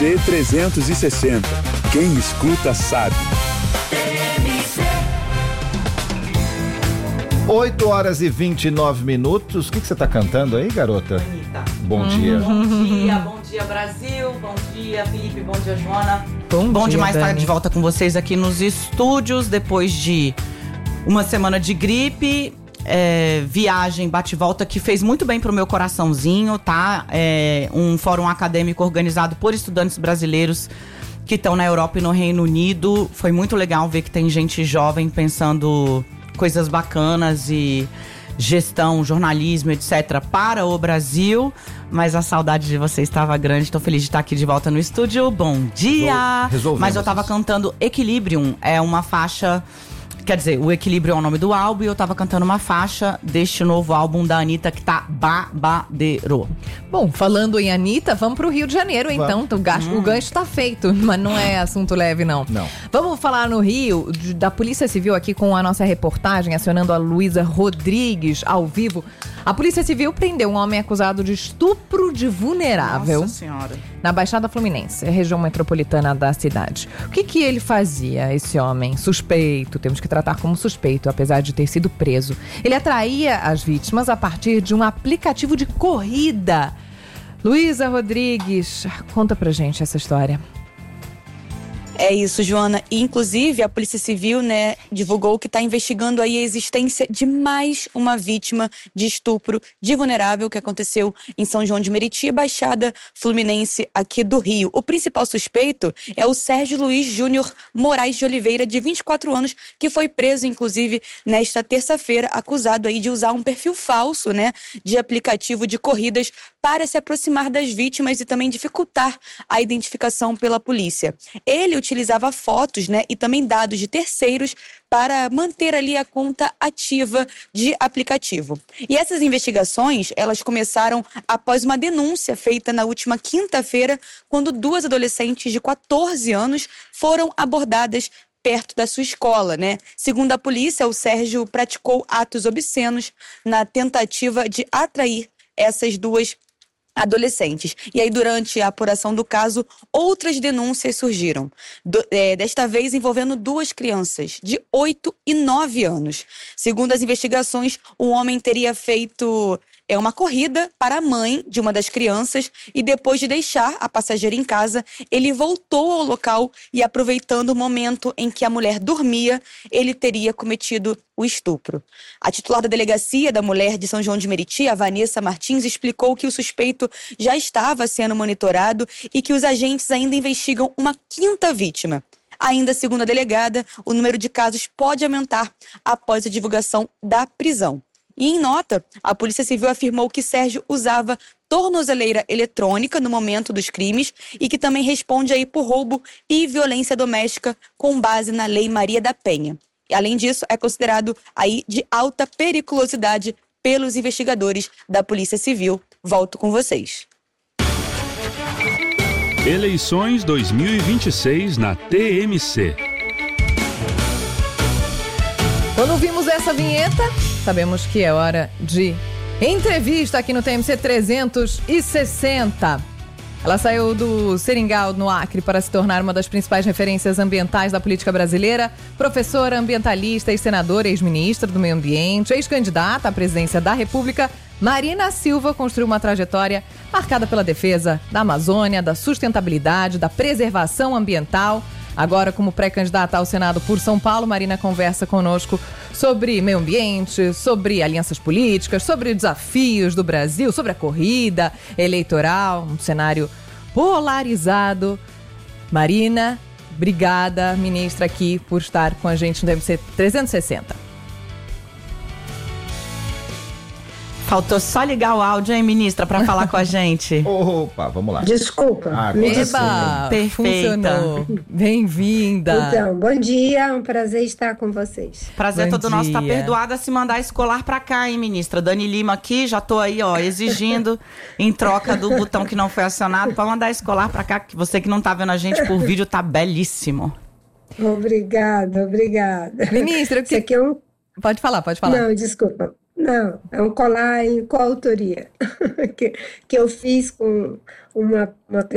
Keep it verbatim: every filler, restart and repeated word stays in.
T trezentos e sessenta. Quem escuta sabe. oito horas e vinte e nove minutos. O que, que você tá cantando aí, garota? Anitta. Bom dia. Bom dia, bom dia Brasil, bom dia Felipe, bom dia Joana. Bom, bom dia, demais Dani. estar de volta com vocês aqui nos estúdios, depois de uma semana de gripe, é, viagem, bate-volta, que fez muito bem pro meu coraçãozinho, tá? É um fórum acadêmico organizado por estudantes brasileiros que estão na Europa e no Reino Unido. Foi muito legal ver que tem gente jovem pensando coisas bacanas e gestão, jornalismo, etcétera para o Brasil, mas a saudade de vocês estava grande. Estou feliz de estar aqui de volta no estúdio. Bom dia! Resolvemos. Mas eu tava cantando Equilibrium, é uma faixa, quer dizer, o Equilibrium é o nome do álbum, e eu tava cantando uma faixa deste novo álbum da Anitta que tá babadeiro. Bom, falando em Anitta, vamos pro Rio de Janeiro, então. O gancho, hum. o gancho tá feito, mas não é assunto leve, não. Não. Vamos falar no Rio, de, da Polícia Civil aqui com a nossa reportagem, acionando a Luísa Rodrigues ao vivo. A Polícia Civil prendeu um homem acusado de estupro de vulnerável. Nossa Senhora. Na Baixada Fluminense, região metropolitana da cidade. O que que ele fazia, esse homem? Suspeito, temos que tratar como suspeito, apesar de ter sido preso. Ele atraía as vítimas a partir de um aplicativo de corrida. Luísa Rodrigues, conta pra gente essa história. É isso, Joana. E, inclusive, a Polícia Civil, né, divulgou que está investigando aí a existência de mais uma vítima de estupro de vulnerável que aconteceu em São João de Meriti, Baixada Fluminense aqui do Rio. O principal suspeito é o Sérgio Luiz Júnior Moraes de Oliveira, de vinte e quatro anos, que foi preso, inclusive, nesta terça-feira, acusado aí de usar um perfil falso, né, de aplicativo de corridas para se aproximar das vítimas e também dificultar a identificação pela polícia. Ele utilizava fotos, né, e também dados de terceiros para manter ali a conta ativa de aplicativo. E essas investigações, elas começaram após uma denúncia feita na última quinta-feira, quando duas adolescentes de quatorze anos foram abordadas perto da sua escola, né? Segundo a polícia, o Sérgio praticou atos obscenos na tentativa de atrair essas duas adolescentes. E aí, durante a apuração do caso, outras denúncias surgiram. Do, é, desta vez envolvendo duas crianças, de oito e nove anos. Segundo as investigações, o homem teria feito é, uma corrida para a mãe de uma das crianças e, depois de deixar a passageira em casa, ele voltou ao local e, aproveitando o momento em que a mulher dormia, ele teria cometido o estupro. A titular da Delegacia da Mulher de São João de Meriti, a Vanessa Martins, explicou que o suspeito já estava sendo monitorado e que os agentes ainda investigam uma quinta vítima. Ainda segundo a delegada, o número de casos pode aumentar após a divulgação da prisão. E em nota, a Polícia Civil afirmou que Sérgio usava tornozeleira eletrônica no momento dos crimes e que também responde aí por roubo e violência doméstica com base na Lei Maria da Penha. E, além disso, é considerado aí de alta periculosidade pelos investigadores da Polícia Civil. Volto com vocês. Eleições dois mil e vinte e seis na T M C. Quando ouvimos essa vinheta, sabemos que é hora de entrevista aqui no T M C trezentos e sessenta. Ela saiu do Seringal, no Acre, para se tornar uma das principais referências ambientais da política brasileira. Professora, ambientalista, ex-senadora, ex-ministra do Meio Ambiente, ex-candidata à presidência da República, Marina Silva construiu uma trajetória marcada pela defesa da Amazônia, da sustentabilidade, da preservação ambiental. Agora, como pré-candidata ao Senado por São Paulo, Marina conversa conosco sobre meio ambiente, sobre alianças políticas, sobre desafios do Brasil, sobre a corrida eleitoral, um cenário polarizado. Marina, obrigada, ministra, aqui por estar com a gente no T M C trezentos e sessenta. Faltou só ligar o áudio, hein, ministra, pra falar com a gente. Opa, vamos lá. Desculpa. Ah, Eba, perfeita. Funcionou. Bem-vinda. Então, bom dia, é um prazer estar com vocês. Prazer Bom todo nosso. Tá dia. perdoada se mandar escolar pra cá, hein, ministra? Dani Lima aqui, já tô aí, ó, exigindo em troca do botão que não foi acionado pra mandar escolar pra cá, que você que não tá vendo a gente por vídeo tá belíssimo. Obrigada, obrigada. Ministra, o que... Isso aqui é um... Pode falar, pode falar. Não, desculpa. Não, é um colar em coautoria que, que eu fiz com uma, uma